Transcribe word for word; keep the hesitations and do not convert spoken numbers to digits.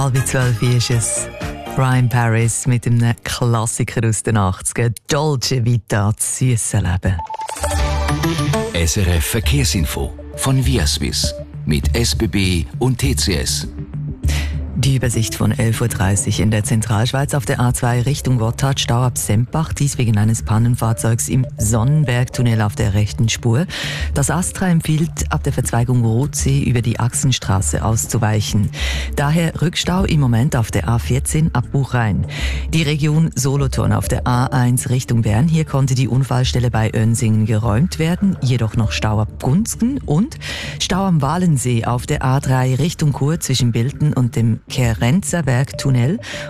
Halb zwölf ist es. Brian Paris mit einem Klassiker aus den achtziger. Dolce Vita, das süsse Leben. S R F Verkehrsinfo von Viaswiss mit S B B und T C S. Die Übersicht von elf Uhr dreißig in der Zentralschweiz auf der A zwei Richtung Gotthard, Stau ab Sempach, dies wegen eines Pannenfahrzeugs im Sonnenbergtunnel auf der rechten Spur. Das Astra empfiehlt, ab der Verzweigung Rotsee über die Achsenstraße auszuweichen. Daher Rückstau im Moment auf der A vierzehn ab Buchrain. Die Region Solothurn auf der A eins Richtung Bern, hier konnte die Unfallstelle bei Önsingen geräumt werden, jedoch noch Stau ab Gunzgen und Stau am Walensee auf der A drei Richtung Chur zwischen Bilten und dem Kerenzerberg-Tunnel